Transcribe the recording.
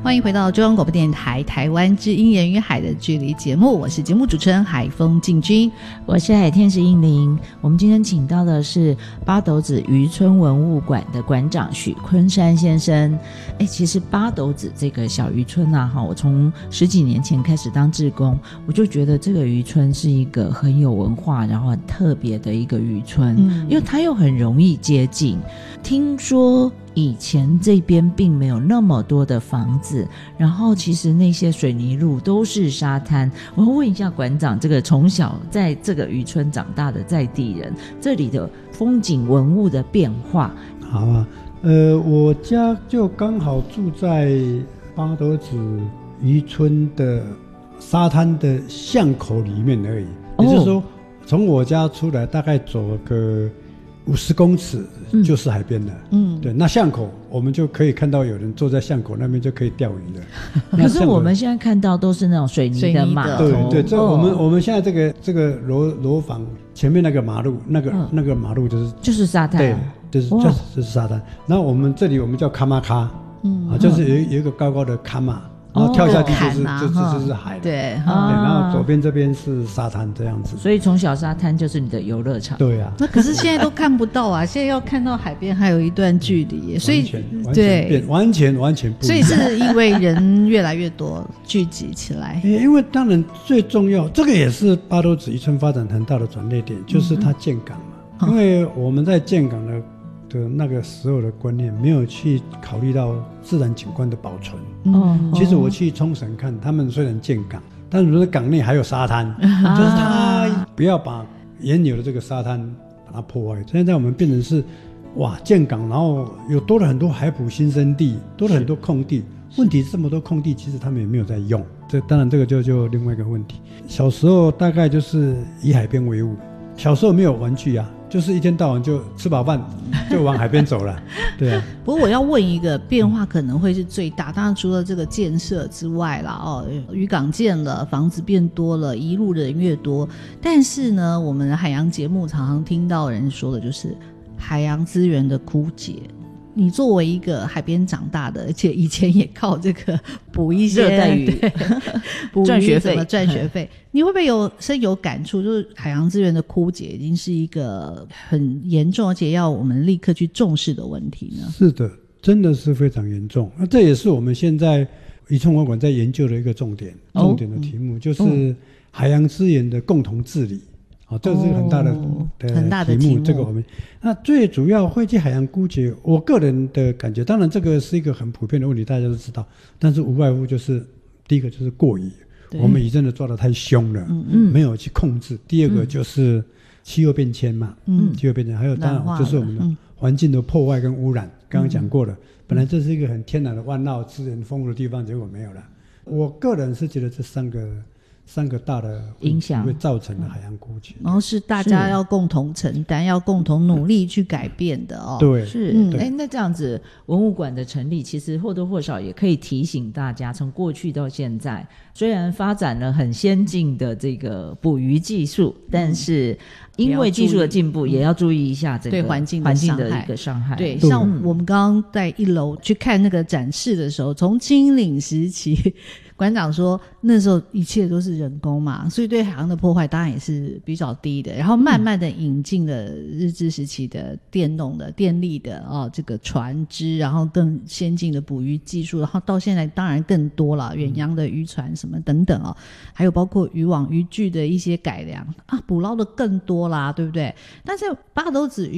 欢迎回到中央广播电台台湾之音人与海的距离节目，我是节目主持人海风静君， 我是海天使英灵。我们今天请到的是八斗子渔村文物馆的馆长许昆山先生。其实八斗子这个小渔村啊，我从10几年前开始当志工，我就觉得这个渔村是一个很有文化然后很特别的一个渔村，因为它又很容易接近。听说以前这边并没有那么多的房子，然后其实那些水泥路都是沙滩。我要问一下馆长，这个从小在这个渔村长大的在地人，这里的风景文物的变化。 好啊，我家就刚好住在八斗子渔村的沙滩的巷口里面而已，也就是说从我家出来大概走个50公尺就是海边了。对，那巷口我们就可以看到有人坐在巷口那边就可以钓鱼了。 可是我们现在看到都是那种水泥的码头。 对，这我们现在这个楼房前面那个马路，那个马路就是沙滩。对，就是沙滩。然后我们这里我们叫卡玛卡，就是有一个高高的卡玛。然后跳下去就是海了。 对， 然后左边这边是沙滩这样子。 所以从小沙滩就是你的游乐场。 对啊。 那可是现在都看不到啊，现在要看到海边还有一段距离，所以完全不一样。 所以是因为人越来越多聚集起来。 因为当然最重要，这个也是八斗子渔村发展很大的转捩点，就是它建港嘛。因为我们在建港的那个时候的观念没有去考虑到自然景观的保存。其实我去冲绳看，他们虽然建港，但是港内还有沙滩，就是他不要把原有的这个沙滩把它破坏。现在我们变成是建港，然后又多了很多海埔新生地，多了很多空地。问题是这么多空地其实他们也没有在用，当然这个就另外一个问题。小时候大概就是以海边为伍，小时候没有玩具啊，就是一天到晚就吃饱饭就往海边走了。对啊。 不过我要问一个变化可能会是最大，当然除了这个建设之外啦，渔港建了，房子变多了，移入的人越多，但是呢，我们的海洋节目常常听到人说的就是海洋资源的枯竭。你作为一个海边长大的，而且以前也靠这个捕一些热带鱼赚学费，你会不会深有感触，就是海洋资源的枯竭已经是一个很严重而且要我们立刻去重视的问题呢？ 是的，真的是非常严重。那这也是我们现在渔村文物馆在研究的一个重点的题目，就是海洋资源的共同治理。这是很大的题目。这个我们那最主要会去海洋枯竭，我个人的感觉，当然这个是一个很普遍的问题，大家都知道，但是无外乎就是第一个就是过于我们渔真的抓得太凶了，没有去控制。第二个就是气候变迁嘛，气候变迁，还有当然就是我们的环境的破坏跟污染，刚刚讲过了。本来这是一个很天然的万澳资源丰富的地方，结果没有了。我个人是觉得这三个大的影响会造成的海洋枯竭， 然后是大家要共同承担，要共同努力去改变的哦。 对， 是。那这样子文物馆的成立，其实或多或少也可以提醒大家，从过去到现在，虽然发展了很先进的这个捕鱼技术，但是因为技术的进步，也要注意一下这个对环境的一个伤害。 对，像我们刚刚在1楼去看那个展示的时候，从清领时期。馆长说那时候一切都是人工嘛，所以对海洋的破坏当然也是比较低的，然后慢慢的引进了日治时期的电动的电力的这个船只，然后更先进的捕鱼技术，然后到现在当然更多了，远洋的渔船什么等等还有包括渔网渔具的一些改良捕捞的更多啦，对不对？但是八斗子